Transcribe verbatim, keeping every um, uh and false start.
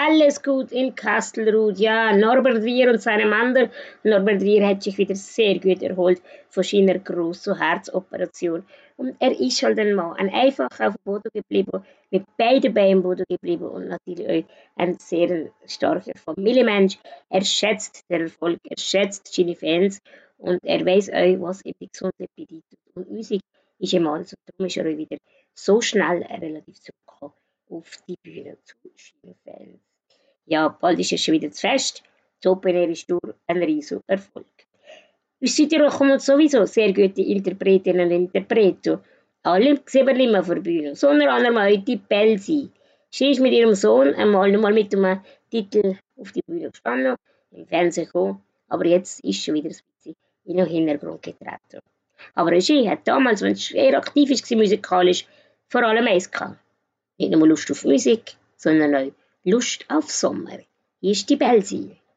alles gut in Kastelruth. Ja, Norbert Wier und seine Mann. Norbert Wier hat sich wieder sehr gut erholt von seiner grossen Herzoperation. Und er ist halt ein Mann, ein einfach auf dem Boden geblieben, mit beiden Beinen am Boden geblieben und natürlich auch ein sehr starker Familienmensch. Er schätzt den Erfolg, er schätzt seine Fans und er weiß auch, was eben die Gesundheit bedeutet. Und Musik ist ein Mann, so darum ist er auch wieder so schnell relativ zurückgekommen auf die Bühne zu seinen Fans. Ja, bald ist es schon wieder zu fest. Das Open Air ist durch ein riesiger Erfolg. Aus Südtirol kommen sowieso sehr gute Interpretinnen und Interpreten. Alle sehen wir nicht mehr vor der Bühne. So unter anderem auch die Belsi. Sie ist mit ihrem Sohn einmal nochmal mit einem Titel auf die Bühne gestanden, im Fernsehen gekommen, aber jetzt ist schon wieder ein bisschen in den Hintergrund getreten. Aber auch sie hat damals, wenn sie eher aktiv war musikalisch, vor allem eins gehabt. Nicht nur Lust auf Musik, sondern auch Lust auf Sommer. Hier ist die Belsi.